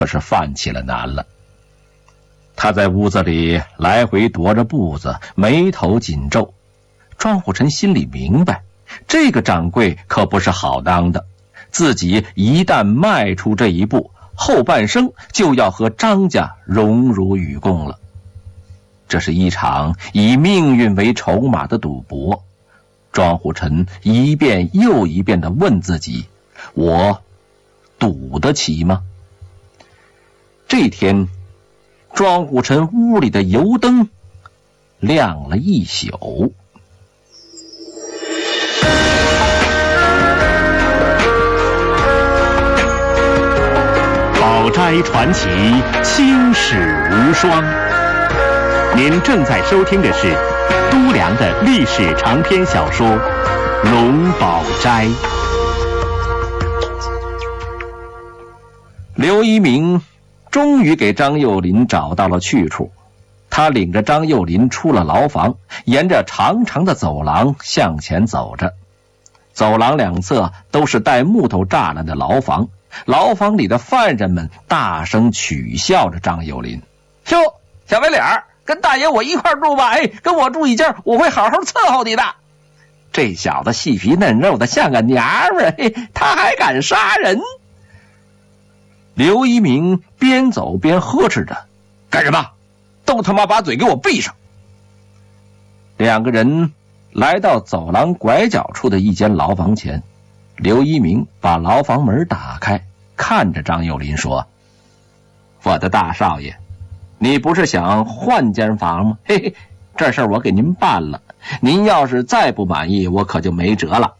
可是犯起了难了。他在屋子里来回踱着步子，眉头紧皱。庄虎臣心里明白，这个掌柜可不是好当的，自己一旦迈出这一步，后半生就要和张家荣辱与共了。这是一场以命运为筹码的赌博。庄虎臣一遍又一遍地问自己，我赌得起吗？这天，庄虎臣屋里的油灯亮了一宿。 宝斋传奇，青史无双。您正在收听的是都良的历史长篇小说《龙宝斋》。 刘一鸣终于给张幼林找到了去处，他领着张幼林出了牢房，沿着长长的走廊向前走着。走廊两侧都是带木头栅栏的牢房，牢房里的犯人们大声取笑着张幼林：“哟，小白脸儿，跟大爷我一块住吧，跟我住一间，我会好好伺候你的。”这小子细皮嫩肉的像个娘们儿，他还敢杀人。刘一鸣边走边呵斥着：“干什么？都他妈把嘴给我闭上！”两个人来到走廊拐角处的一间牢房前，刘一鸣把牢房门打开，看着张幼林说：“我的大少爷，你不是想换间房吗？嘿嘿，这事儿我给您办了，您要是再不满意，我可就没辙了。”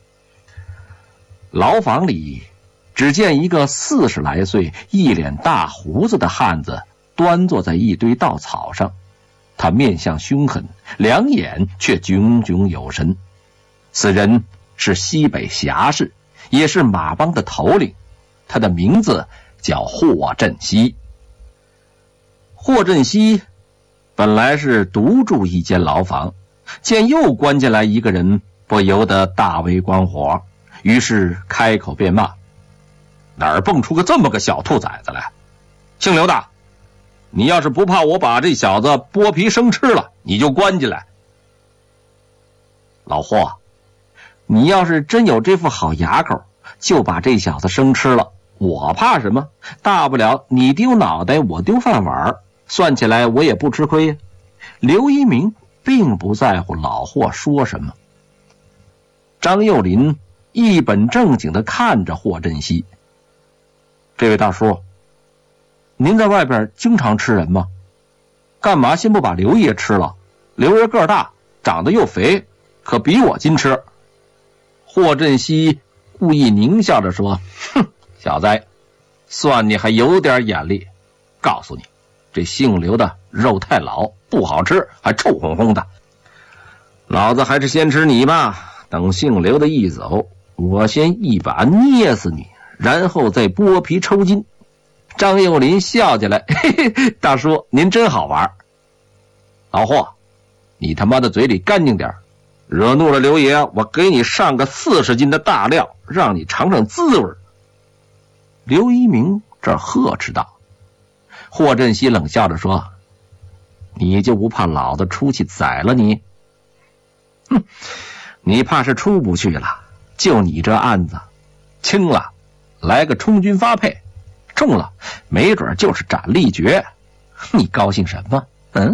牢房里只见一个40来岁、一脸大胡子的汉子端坐在一堆稻草上，他面相凶狠，两眼却炯炯有神。此人是西北侠士，也是马帮的头领，他的名字叫霍振西。霍振西本来是独住一间牢房，见又关进来一个人，不由得大为光火，于是开口便骂：“哪儿蹦出个这么个小兔崽子来？姓刘的，你要是不怕我把这小子剥皮生吃了，你就关进来。老霍，你要是真有这副好牙口，就把这小子生吃了，我怕什么？大不了你丢脑袋，我丢饭碗，算起来我也不吃亏呀。”刘一鸣并不在乎老霍说什么。张幼林一本正经地看着霍振西：“这位大叔，您在外边经常吃人吗？干嘛先不把刘爷吃了？刘爷个儿大，长得又肥，可比我矜持。”霍振西故意狞笑着说：“哼，小子，算你还有点眼力。告诉你，这姓刘的肉太老，不好吃，还臭烘烘的。老子还是先吃你吧，等姓刘的一走，我先一把捏死你，然后再剥皮抽筋。”张幼林笑起来：“嘿嘿，大叔您真好玩。老霍，你他妈的嘴里干净点，惹怒了刘爷，我给你上个40斤的大料，让你尝尝滋味。”刘一鸣这儿呵斥道。霍振西冷笑着说：“你就不怕老子出去宰了你？哼，你怕是出不去了。就你这案子，轻了来个充军发配，重了没准就是斩立决，你高兴什么？”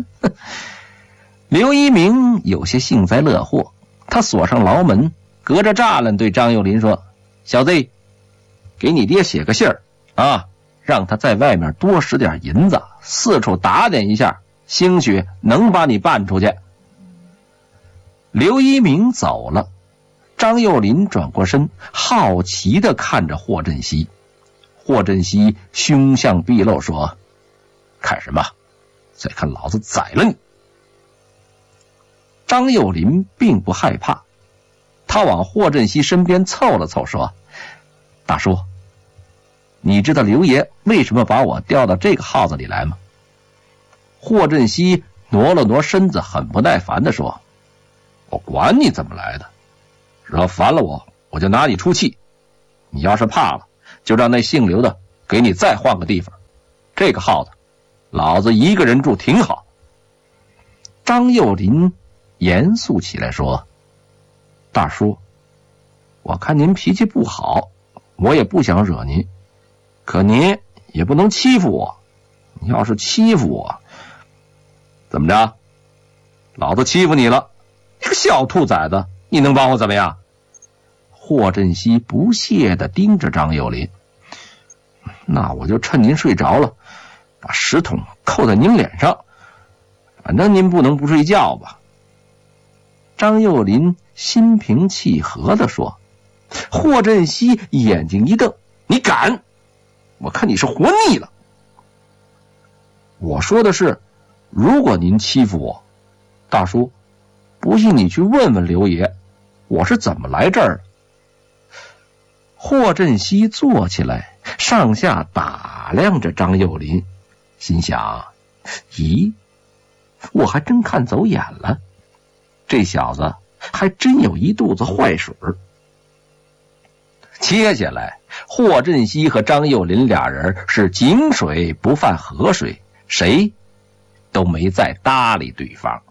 刘一鸣有些幸灾乐祸，他锁上牢门，隔着栅栏对张幼林说：“小子，给你爹写个信儿啊，让他在外面多使点银子，四处打点一下，兴许能把你办出去。”刘一鸣走了，张幼林转过身，好奇地看着霍振西。霍振西凶相毕露说：“看什么？再看老子宰了你！”张幼林并不害怕，他往霍振西身边凑了凑说：“大叔，你知道刘爷为什么把我调到这个号子里来吗？”霍振西挪了挪身子，很不耐烦地说：“我管你怎么来的，惹烦了我就拿你出气。你要是怕了，就让那姓刘的给你再换个地方， 这个耗子，老子一个人住挺好。张幼林严肃起来说：大叔，我看您脾气不好，我也不想惹您，可您也不能欺负我。你要是欺负我，怎么着？老子欺负你了，你个小兔崽子，你能把我怎么样？霍振西不屑地盯着张幼林。那我就趁您睡着了，把石桶扣在您脸上，反正您不能不睡觉吧。张幼林心平气和地说。霍振西眼睛一瞪：你敢？我看你是活腻了。我说的是，如果您欺负我，大叔，不信你去问问刘爷，我是怎么来这儿的。霍振西坐起来，上下打量着张幼林，心想：咦，我还真看走眼了，这小子还真有一肚子坏水。接下来，霍振西和张幼林俩人是井水不犯河水，谁都没再搭理对方。